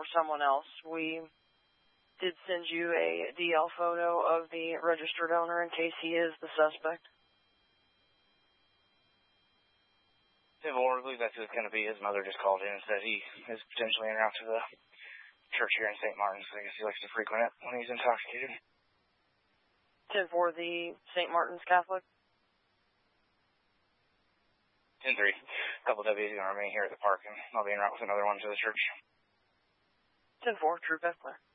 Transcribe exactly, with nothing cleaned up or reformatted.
or someone else. We did send you a D L photo of the registered owner in case he is the suspect. Yeah, well, I believe that's who's going to be. His mother just called in and said he is potentially en route to the church here in Saint Martin's. I guess he likes to frequent it when he's intoxicated. ten four, the Saint Martin's Catholic. ten three. A couple of W is going to remain here at the park, and I'll be en route with another one to the church. ten four, True Bethler.